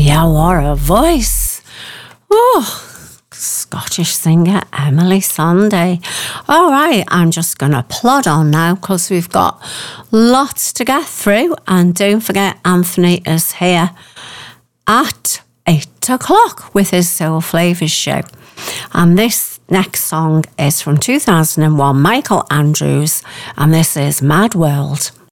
yeah, what a voice. Oh, Scottish singer Emily Sandé. All right, I'm just going to plod on now because we've got lots to get through. And don't forget, Anthony is here at 8 o'clock with his Soul Flavours show. And this next song is from 2001, Michael Andrews, and this is Mad World.